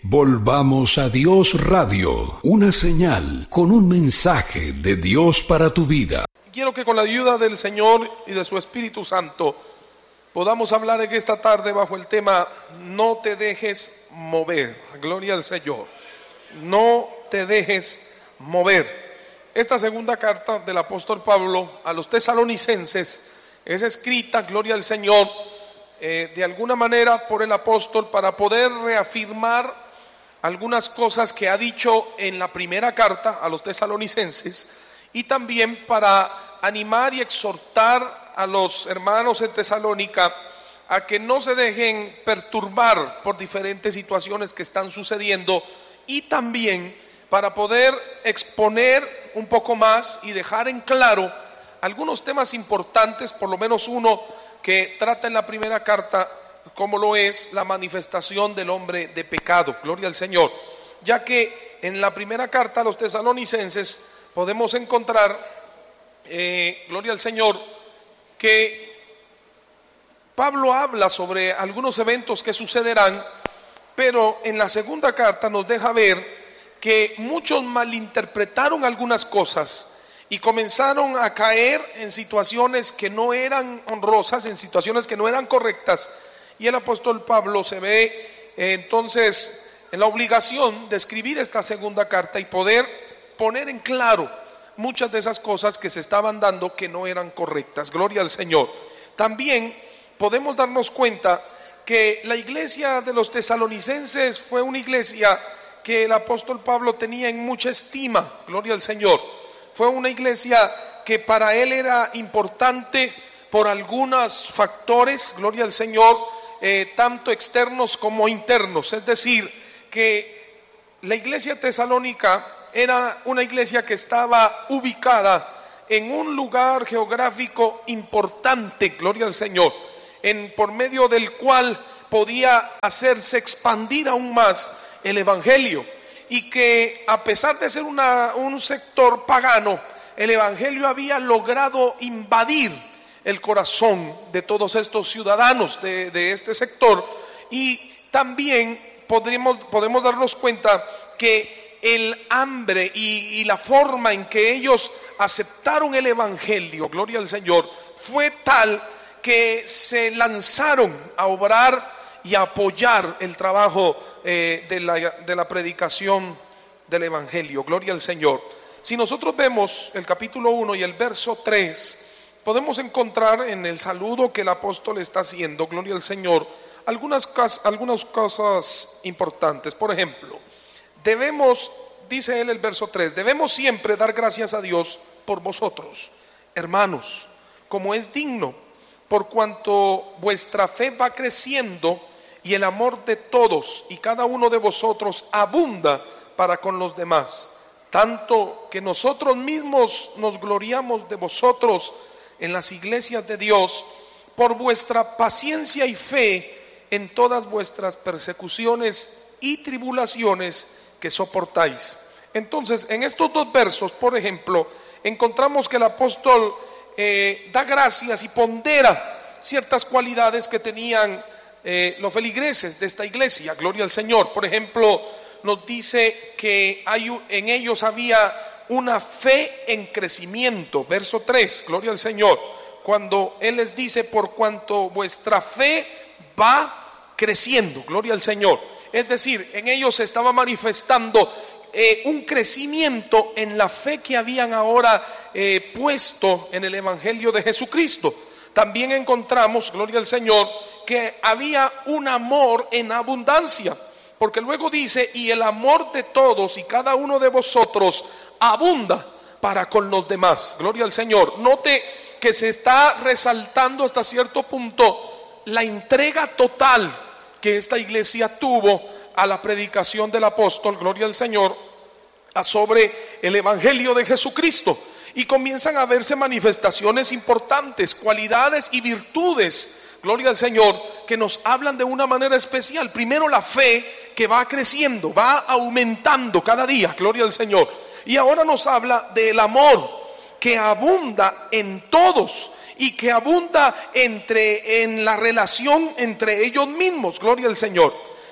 Volvamos a Dios Radio, una señal con un mensaje de Dios para tu vida. Quiero que con la ayuda del Señor y de su Espíritu Santo podamos hablar en esta tarde bajo el tema no te dejes mover. Gloria al Señor. No te dejes mover. Esta segunda carta del apóstol Pablo a los tesalonicenses es escrita, gloria al Señor, de alguna manera por el apóstol para poder reafirmar algunas cosas que ha dicho en la primera carta a los tesalonicenses y también para animar y exhortar a los hermanos en Tesalónica a que no se dejen perturbar por diferentes situaciones que están sucediendo y también para poder exponer un poco más y dejar en claro algunos temas importantes, por lo menos uno que trata en la primera carta, como lo es la manifestación del hombre de pecado. Gloria al Señor. Ya que en la primera carta a los tesalonicenses podemos encontrar, gloria al Señor, que Pablo habla sobre algunos eventos que sucederán, pero en la segunda carta nos deja ver que muchos malinterpretaron algunas cosas y comenzaron a caer en situaciones que no eran honrosas, en situaciones que no eran correctas, y el apóstol Pablo se ve entonces en la obligación de escribir esta segunda carta y poder poner en claro muchas de esas cosas que se estaban dando que no eran correctas. Gloria al Señor. También podemos darnos cuenta que la iglesia de los tesalonicenses fue una iglesia que el apóstol Pablo tenía en mucha estima. Gloria al Señor. Fue una iglesia que para él era importante por algunos factores, gloria al Señor, tanto externos como internos. Es decir, que la iglesia tesalónica era una iglesia que estaba ubicada en un lugar geográfico importante, gloria al Señor, por medio del cual podía hacerse expandir aún más el evangelio, y que a pesar de ser un sector pagano, el evangelio había logrado invadir el corazón de todos estos ciudadanos de este sector. Y también podemos darnos cuenta que el hambre y la forma en que ellos aceptaron el evangelio, gloria al Señor, fue tal que se lanzaron a obrar y a apoyar el trabajo de la predicación del evangelio. Gloria al Señor. Si nosotros vemos el capítulo 1 y el verso 3, podemos encontrar en el saludo que el apóstol está haciendo, gloria al Señor, algunas cosas importantes. Por ejemplo, dice él el verso 3, debemos siempre dar gracias a Dios por vosotros, hermanos, como es digno, por cuanto vuestra fe va creciendo y el amor de todos y cada uno de vosotros abunda para con los demás, tanto que nosotros mismos nos gloriamos de vosotros en las iglesias de Dios por vuestra paciencia y fe en todas vuestras persecuciones y tribulaciones que soportáis. Entonces, en estos dos versos, por ejemplo, encontramos que el apóstol da gracias y pondera ciertas cualidades que tenían los feligreses de esta iglesia, gloria al Señor. Por ejemplo, nos dice que en ellos había una fe en crecimiento, verso 3, gloria al Señor, cuando Él les dice por cuanto vuestra fe va creciendo, gloria al Señor. Es decir, en ellos se estaba manifestando un crecimiento en la fe que habían ahora puesto en el evangelio de Jesucristo. También encontramos, gloria al Señor, que había un amor en abundancia, porque luego dice, y el amor de todos y cada uno de vosotros abunda para con los demás. Gloria al Señor. Note que se está resaltando hasta cierto punto la entrega total que esta iglesia tuvo a la predicación del apóstol, gloria al Señor, sobre el evangelio de Jesucristo. Y comienzan a verse manifestaciones importantes, cualidades y virtudes, gloria al Señor, que nos hablan de una manera especial. Primero, la fe que va creciendo, va aumentando cada día, gloria al Señor. Y ahora nos habla del amor que abunda en todos y que abunda en la relación entre ellos mismos, gloria al Señor.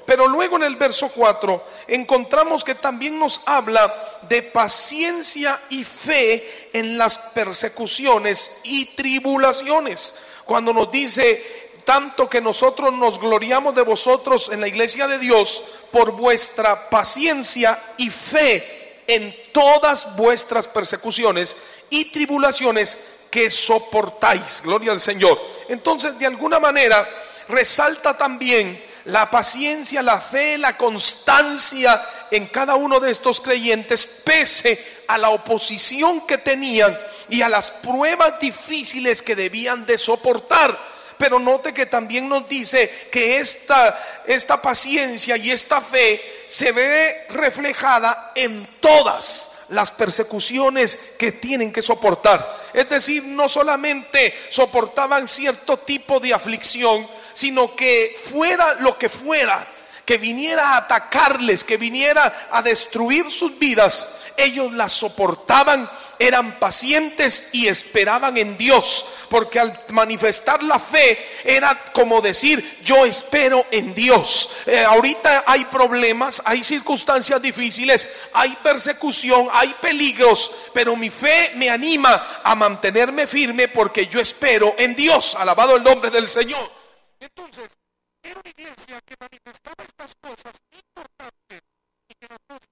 Pero luego en el verso 4 encontramos que también nos habla de paciencia y fe en las persecuciones y tribulaciones. Cuando nos dice: tanto que nosotros nos gloriamos de vosotros en la iglesia de Dios por vuestra paciencia y fe en todas vuestras persecuciones y tribulaciones que soportáis. Gloria al Señor. Entonces, de alguna manera resalta también la paciencia, la fe, la constancia en cada uno de estos creyentes, pese a la oposición que tenían y a las pruebas difíciles que debían de soportar. Pero note que también nos dice que esta paciencia y esta fe se ve reflejada en todas las persecuciones que tienen que soportar. Es decir, no solamente soportaban cierto tipo de aflicción, sino que fuera lo que fuera, que viniera a atacarles, que viniera a destruir sus vidas, ellos las soportaban, eran pacientes y esperaban en Dios, porque al manifestar la fe era como decir: yo espero en Dios. Ahorita hay problemas, hay circunstancias difíciles, hay persecución, hay peligros, pero mi fe me anima a mantenerme firme porque yo espero en Dios. Alabado el nombre del Señor. Entonces, era una iglesia que manifestaba estas cosas importantes y que nosotros